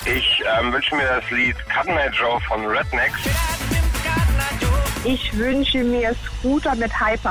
Ich wünsche mir das Lied Cotton Eye Joe von Rednex. Ich wünsche mir Scooter mit Hyper.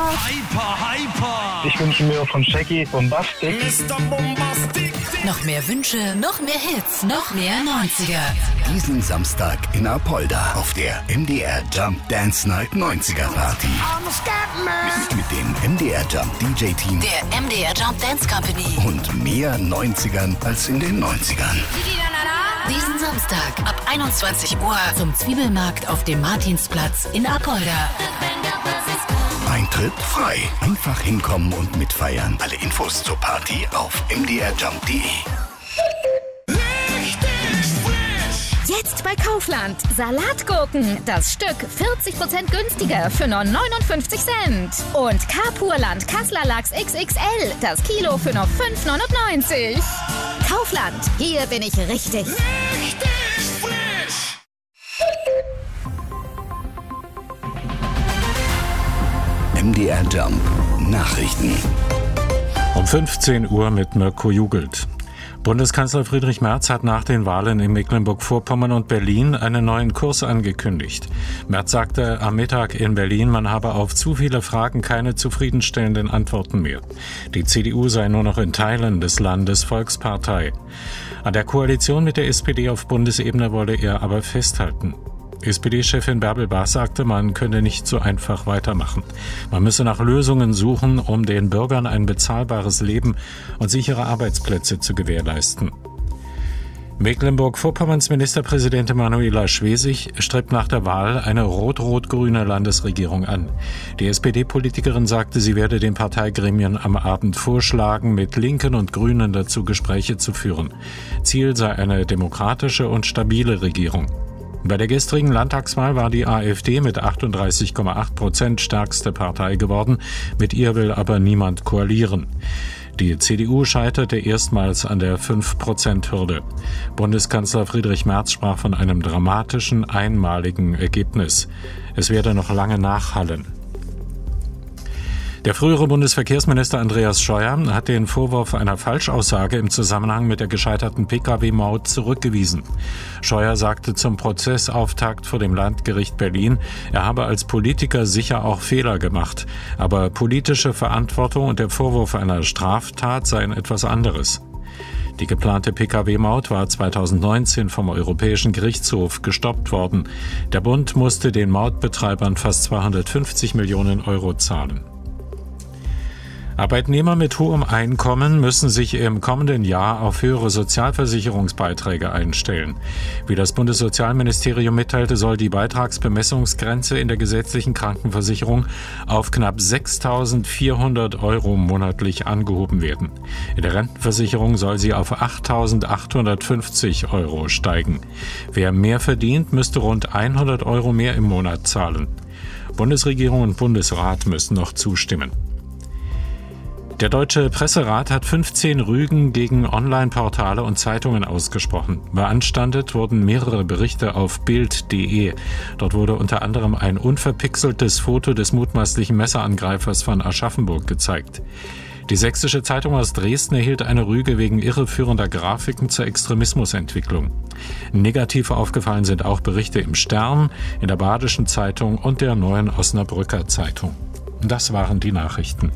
Ich wünsche mir von Shaggy Bombastic. Noch mehr Wünsche, noch mehr Hits, noch mehr 90er. Diesen Samstag in Apolda auf der MDR Jump Dance Night 90er Party. Mit dem MDR Jump DJ Team. Der MDR Jump Dance Company. Und mehr 90ern als in den 90ern. Diesen Samstag ab 21 Uhr zum Zwiebelmarkt auf dem Martinsplatz in Apolda. Eintritt frei. Einfach hinkommen und mitfeiern. Alle Infos zur Party auf mdrjump.de. Jetzt bei Kaufland. Salatgurken. Das Stück 40% günstiger für nur 59 Cent. Und Carpurland Kasseler Lachs XXL. Das Kilo für nur 5,99. Kaufland. Hier bin ich richtig. MDR Jump Nachrichten. Um 15 Uhr mit Mirko Jugelt. Bundeskanzler Friedrich Merz hat nach den Wahlen in Mecklenburg-Vorpommern und Berlin einen neuen Kurs angekündigt. Merz sagte am Mittag in Berlin, man habe auf zu viele Fragen keine zufriedenstellenden Antworten mehr. Die CDU sei nur noch in Teilen des Landes Volkspartei. An der Koalition mit der SPD auf Bundesebene wolle er aber festhalten. SPD-Chefin Bärbel Baas sagte, man könne nicht so einfach weitermachen. Man müsse nach Lösungen suchen, um den Bürgern ein bezahlbares Leben und sichere Arbeitsplätze zu gewährleisten. Mecklenburg-Vorpommerns Ministerpräsidentin Manuela Schwesig strebt nach der Wahl eine rot-rot-grüne Landesregierung an. Die SPD-Politikerin sagte, sie werde den Parteigremien am Abend vorschlagen, mit Linken und Grünen dazu Gespräche zu führen. Ziel sei eine demokratische und stabile Regierung. Bei der gestrigen Landtagswahl war die AfD mit 38,8% stärkste Partei geworden. Mit ihr will aber niemand koalieren. Die CDU scheiterte erstmals an der 5%-Hürde. Bundeskanzler Friedrich Merz sprach von einem dramatischen, einmaligen Ergebnis. Es werde noch lange nachhallen. Der frühere Bundesverkehrsminister Andreas Scheuer hat den Vorwurf einer Falschaussage im Zusammenhang mit der gescheiterten Pkw-Maut zurückgewiesen. Scheuer sagte zum Prozessauftakt vor dem Landgericht Berlin, er habe als Politiker sicher auch Fehler gemacht, aber politische Verantwortung und der Vorwurf einer Straftat seien etwas anderes. Die geplante Pkw-Maut war 2019 vom Europäischen Gerichtshof gestoppt worden. Der Bund musste den Mautbetreibern fast 250 Millionen Euro zahlen. Arbeitnehmer mit hohem Einkommen müssen sich im kommenden Jahr auf höhere Sozialversicherungsbeiträge einstellen. Wie das Bundessozialministerium mitteilte, soll die Beitragsbemessungsgrenze in der gesetzlichen Krankenversicherung auf knapp 6.400 Euro monatlich angehoben werden. In der Rentenversicherung soll sie auf 8.850 Euro steigen. Wer mehr verdient, müsste rund 100 Euro mehr im Monat zahlen. Bundesregierung und Bundesrat müssen noch zustimmen. Der Deutsche Presserat hat 15 Rügen gegen Online-Portale und Zeitungen ausgesprochen. Beanstandet wurden mehrere Berichte auf Bild.de. Dort wurde unter anderem ein unverpixeltes Foto des mutmaßlichen Messerangreifers von Aschaffenburg gezeigt. Die Sächsische Zeitung aus Dresden erhielt eine Rüge wegen irreführender Grafiken zur Extremismusentwicklung. Negativ aufgefallen sind auch Berichte im Stern, in der Badischen Zeitung und der Neuen Osnabrücker Zeitung. Das waren die Nachrichten.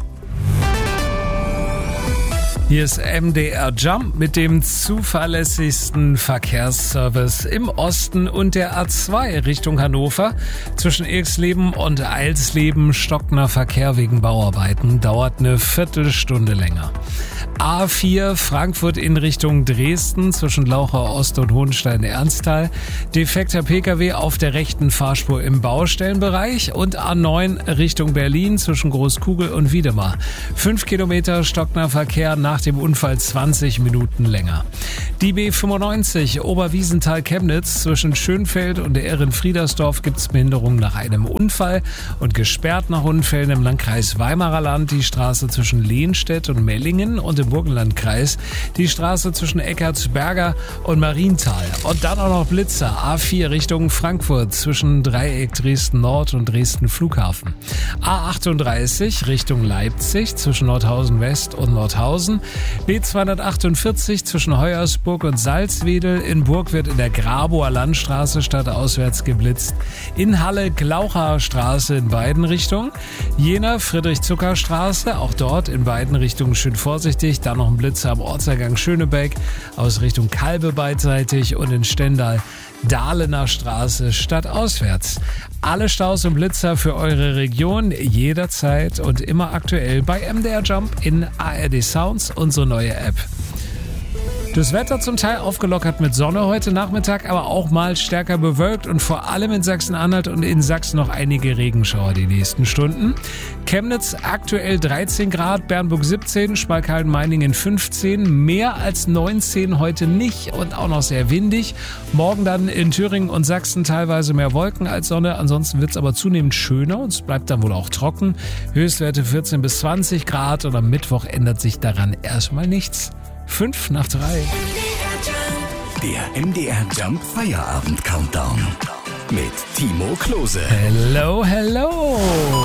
Hier ist MDR Jump mit dem zuverlässigsten Verkehrsservice im Osten und der A2 Richtung Hannover. Zwischen Ilksleben und Eilsleben stockender Verkehr wegen Bauarbeiten, dauert eine Viertelstunde länger. A4 Frankfurt in Richtung Dresden zwischen Lauchau Ost und Hohenstein-Ernsthal. Defekter Pkw auf der rechten Fahrspur im Baustellenbereich und A9 Richtung Berlin zwischen Großkugel und Wiedemar. 5 Kilometer stockender Verkehr, nach dem Unfall 20 Minuten länger. Die B95 Oberwiesenthal-Chemnitz zwischen Schönfeld und Ehrenfriedersdorf gibt es Behinderungen nach einem Unfall und gesperrt nach Unfällen im Landkreis Weimarer Land die Straße zwischen Lehnstedt und Mellingen und im Burgenlandkreis die Straße zwischen Eckartsberger und Marienthal. Und dann auch noch Blitzer A4 Richtung Frankfurt zwischen Dreieck Dresden Nord und Dresden Flughafen. A38 Richtung Leipzig zwischen Nordhausen West und Nordhausen. B248 zwischen Hoyerswerda Regensburg und Salzwedel. In Burg wird in der Grabower Landstraße stadtauswärts geblitzt. In Halle Glauchaer Straße in beiden Richtungen. Jena Friedrich-Zucker-Straße, auch dort in beiden Richtungen schön vorsichtig. Dann noch ein Blitzer am Ortsergang Schönebeck aus Richtung Kalbe beidseitig und in Stendal Dahlener Straße stadtauswärts. Alle Staus und Blitzer für eure Region jederzeit und immer aktuell bei MDR Jump in ARD Sounds, unsere neue App. Das Wetter zum Teil aufgelockert mit Sonne heute Nachmittag, aber auch mal stärker bewölkt und vor allem in Sachsen-Anhalt und in Sachsen noch einige Regenschauer die nächsten Stunden. Chemnitz aktuell 13 Grad, Bernburg 17, Schmalkalden-Meiningen 15, mehr als 19 heute nicht und auch noch sehr windig. Morgen dann in Thüringen und Sachsen teilweise mehr Wolken als Sonne, ansonsten wird es aber zunehmend schöner und es bleibt dann wohl auch trocken. Höchstwerte 14 bis 20 Grad und am Mittwoch ändert sich daran erstmal nichts. 5 nach 3. Der MDR Jump Feierabend Countdown mit Timo Klose. Hello, hello.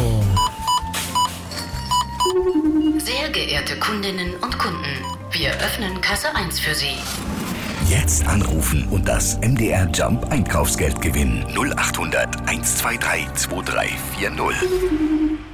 Sehr geehrte Kundinnen und Kunden, wir öffnen Kasse 1 für Sie. Jetzt anrufen und das MDR Jump Einkaufsgeld gewinnen. 0800 123 2340.